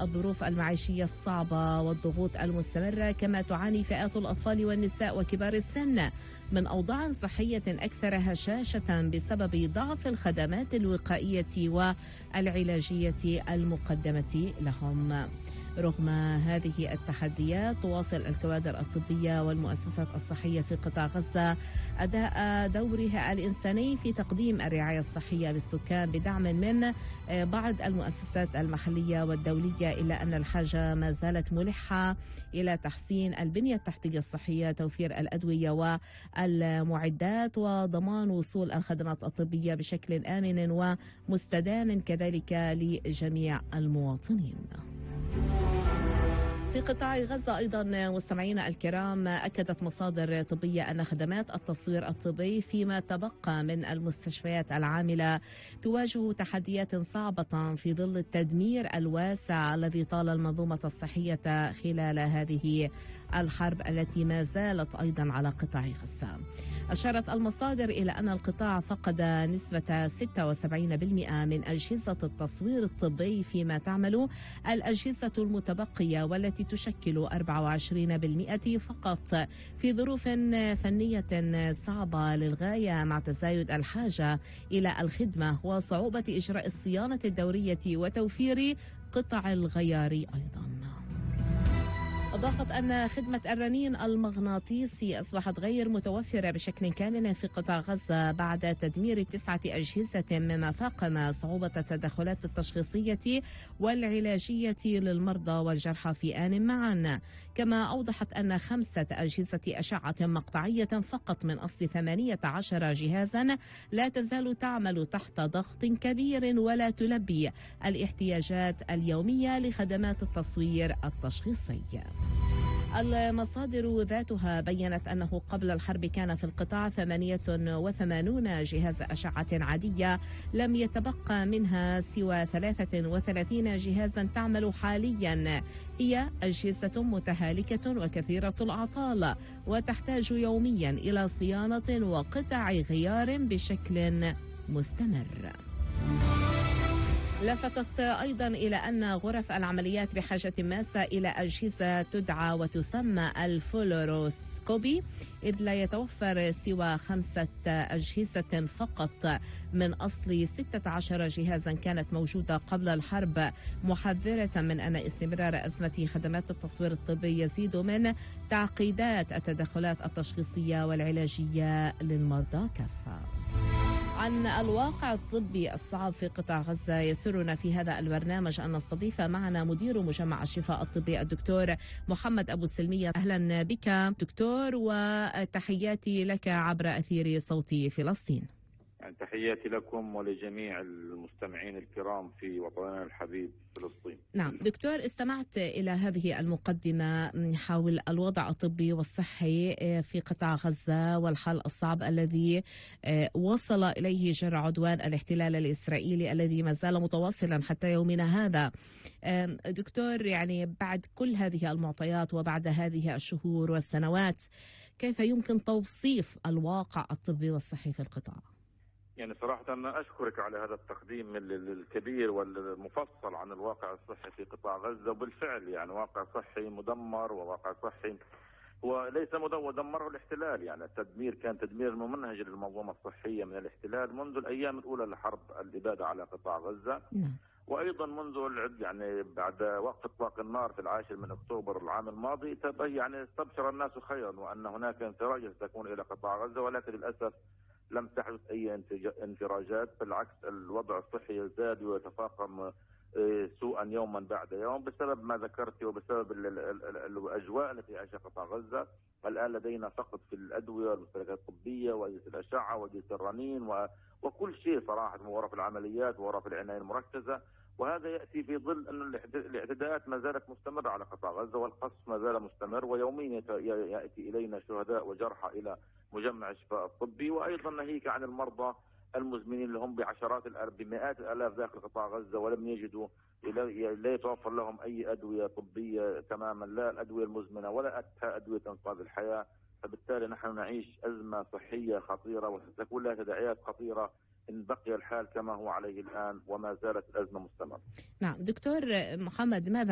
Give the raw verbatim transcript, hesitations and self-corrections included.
الظروف المعيشية الصعبة والضغوط المستمرة، كما تعاني فئات الأطفال والنساء وكبار السن من أوضاع صحية أكثر هشاشة بسبب ضعف الخدمات الوقائية والعلاجية المقدمة لهم. رغم هذه التحديات، تواصل الكوادر الطبية والمؤسسات الصحية في قطاع غزة أداء دورها الإنساني في تقديم الرعاية الصحية للسكان بدعم من بعض المؤسسات المحلية والدولية، إلا أن الحاجة ما زالت ملحة إلى تحسين البنية التحتية الصحية، توفير الأدوية والمعدات، وضمان وصول الخدمات الطبية بشكل آمن ومستدام كذلك لجميع المواطنين. في قطاع غزة أيضا مستمعينا الكرام، أكدت مصادر طبية أن خدمات التصوير الطبي فيما تبقى من المستشفيات العاملة تواجه تحديات صعبة في ظل التدمير الواسع الذي طال المنظومة الصحية خلال هذه الحرب التي ما زالت أيضا على قطاع غزة. أشارت المصادر إلى أن القطاع فقد نسبة ستة وسبعين بالمئة من أجهزة التصوير الطبي، فيما تعمل الأجهزة المتبقية والتي تشكل أربعة وعشرين بالمئة فقط في ظروف فنية صعبة للغاية، مع تزايد الحاجة إلى الخدمة وصعوبة إجراء الصيانة الدورية وتوفير قطع الغيار أيضا. أضافت أن خدمة الرنين المغناطيسي أصبحت غير متوفرة بشكل كامل في قطاع غزة بعد تدمير تسعة أجهزة، مما فاقم صعوبة التدخلات التشخيصية والعلاجية للمرضى والجرحى في آن معا. كما أوضحت أن خمسة أجهزة أشعة مقطعية فقط من أصل ثمانية عشر جهازا لا تزال تعمل تحت ضغط كبير ولا تلبي الاحتياجات اليومية لخدمات التصوير التشخيصي. المصادر ذاتها بيّنت أنه قبل الحرب كان في القطاع ثمانية وثمانين جهاز أشعة عادية، لم يتبقى منها سوى ثلاثة وثلاثين جهازا تعمل حاليا. هي أجهزة متهالكة وكثيرة الأعطال، وتحتاج يوميا إلى صيانة وقطع غيار بشكل مستمر. لفتت أيضا إلى أن غرف العمليات بحاجة ماسة إلى أجهزة تدعى وتسمى الفلوروسكوبي، إذ لا يتوفر سوى خمسة أجهزة فقط من أصل ستة عشر جهازا كانت موجودة قبل الحرب، محذرة من أن استمرار أزمة خدمات التصوير الطبي يزيد من تعقيدات التدخلات التشخيصية والعلاجية للمرضى كافة. عن الواقع الطبي الصعب في قطاع غزة، يسرنا في هذا البرنامج أن نستضيف معنا مدير مجمع الشفاء الطبي الدكتور محمد أبو السلمية. أهلا بك دكتور، وتحياتي لك عبر أثير صوتي فلسطين. تحياتي لكم ولجميع المستمعين الكرام في وطننا الحبيب فلسطين. نعم دكتور، استمعت إلى هذه المقدمة حول الوضع الطبي والصحي في قطاع غزة والحال الصعب الذي وصل إليه جراء عدوان الاحتلال الإسرائيلي الذي ما زال متواصلا حتى يومنا هذا. دكتور، يعني بعد كل هذه المعطيات وبعد هذه الشهور والسنوات، كيف يمكن توصيف الواقع الطبي والصحي في القطاع؟ يعني صراحة أنا أشكرك على هذا التقديم الكبير والمفصل عن الواقع الصحي في قطاع غزة. وبالفعل يعني واقع صحي مدمر، وواقع صحي هو ليس مدمره الاحتلال، يعني التدمير كان تدمير ممنهج للمنظومة الصحية من الاحتلال منذ الأيام الأولى لحرب الإبادة على قطاع غزة. نعم. وأيضا منذ العد يعني بعد وقف إطلاق النار في العاشر من أكتوبر العام الماضي، يعني استبشر الناس خيرا وأن هناك انفراجة ستكون إلى قطاع غزة، ولكن للأسف لم تحدث أي انفراجات، بالعكس الوضع الصحي يزداد ويتفاقم سوءا يوما بعد يوم بسبب ما ذكرت وبسبب الأجواء التي يعيشها قطاع غزة. الآن لدينا فقد في الأدوية والمستلزمات الطبية وأجهزة الأشعة وأجهزة الرنين وكل شيء صراحة، وغرف العمليات وغرف العناية المركزة. وهذا يأتي في ظل أن الاعتداءات ما زالت مستمرة على قطاع غزة، والقصف ما زال مستمر، ويوميا يأتي إلينا شهداء وجرحى إلى مجمع الشفاء الطبي. وأيضا ناهيك عن المرضى المزمنين اللي هم بعشرات الآلاف بمئات الآلاف داخل قطاع غزة، ولم يجدوا لا يتوفر لهم أي أدوية طبية تماما، لا الأدوية المزمنة ولا حتى أدوية إنقاذ الحياة. فبالتالي نحن نعيش أزمة صحية خطيرة وستكون لها تداعيات خطيرة إن بقي الحال كما هو عليه الآن وما زالت الأزمة مستمرة. نعم دكتور محمد، ماذا